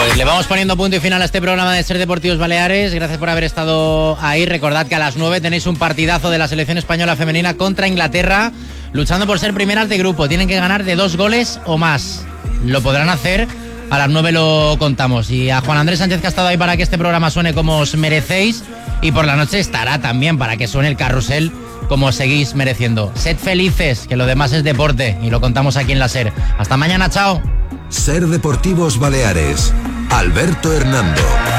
Pues le vamos poniendo punto y final a este programa de Ser Deportivos Baleares. Gracias por haber estado ahí. Recordad que a las 9 tenéis un partidazo de la selección española femenina contra Inglaterra, luchando por ser primeras de grupo. Tienen que ganar de 2 goles o más. Lo podrán hacer. A las 9 lo contamos. Y a Juan Andrés Sánchez, que ha estado ahí para que este programa suene como os merecéis. Y por la noche estará también para que suene el carrusel como os seguís mereciendo. Sed felices, que lo demás es deporte. Y lo contamos aquí en la SER. Hasta mañana, chao. Ser Deportivos Baleares. Alberto Hernando.